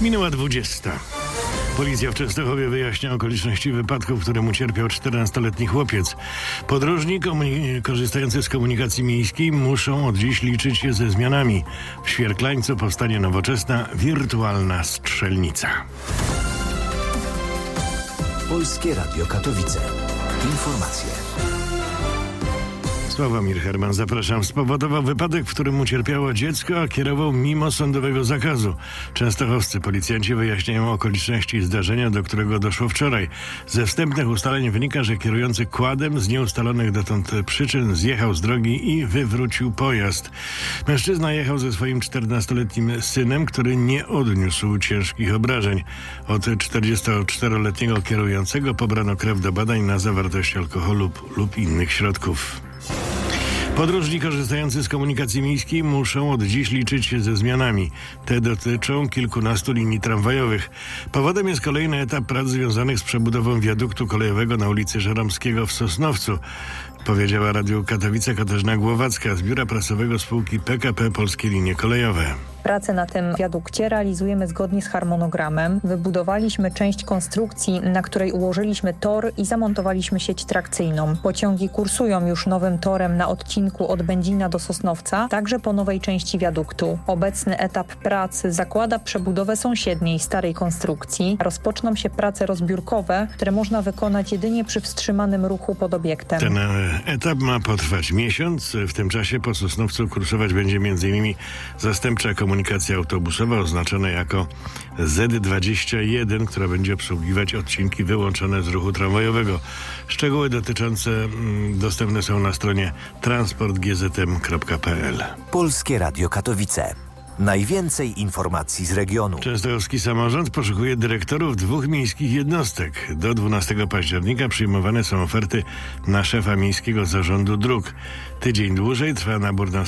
Minęła 20. Policja w Częstochowie wyjaśnia okoliczności wypadku, w którym ucierpiał 14-letni chłopiec. Podróżni korzystający z komunikacji miejskiej muszą od dziś liczyć się ze zmianami. W Świerklańcu powstanie nowoczesna, wirtualna strzelnica. Polskie Radio Katowice. Informacje. Sławomir Herman, zapraszam. Spowodował wypadek, w którym ucierpiało dziecko, a kierował mimo sądowego zakazu. Częstochowscy policjanci wyjaśniają okoliczności zdarzenia, do którego doszło wczoraj. Ze wstępnych ustaleń wynika, że kierujący quadem z nieustalonych dotąd przyczyn zjechał z drogi i wywrócił pojazd. Mężczyzna jechał ze swoim 14-letnim synem, który nie odniósł ciężkich obrażeń. Od 44-letniego kierującego pobrano krew do badań na zawartość alkoholu lub innych środków. Podróżni korzystający z komunikacji miejskiej muszą od dziś liczyć się ze zmianami. Te dotyczą kilkunastu linii tramwajowych. Powodem jest kolejny etap prac związanych z przebudową wiaduktu kolejowego na ulicy Żeromskiego w Sosnowcu. Powiedziała Radiu Katowice Katarzyna Głowacka z biura prasowego spółki PKP Polskie Linie Kolejowe. Prace na tym wiadukcie realizujemy zgodnie z harmonogramem. Wybudowaliśmy część konstrukcji, na której ułożyliśmy tor i zamontowaliśmy sieć trakcyjną. Pociągi kursują już nowym torem na odcinku od Będzina do Sosnowca, także po nowej części wiaduktu. Obecny etap pracy zakłada przebudowę sąsiedniej, starej konstrukcji. Rozpoczną się prace rozbiórkowe, które można wykonać jedynie przy wstrzymanym ruchu pod obiektem. Ten etap ma potrwać miesiąc. W tym czasie po Sosnowcu kursować będzie m.in. zastępcza komunikacja autobusowa oznaczona jako Z21, która będzie obsługiwać odcinki wyłączone z ruchu tramwajowego. Szczegóły dotyczące dostępne są na stronie transportgzm.pl. Polskie Radio Katowice. Najwięcej informacji z regionu. Częstochowski samorząd poszukuje dyrektorów 2 miejskich jednostek. Do 12 października przyjmowane są oferty na szefa Miejskiego Zarządu Dróg. Tydzień dłużej trwa nabór na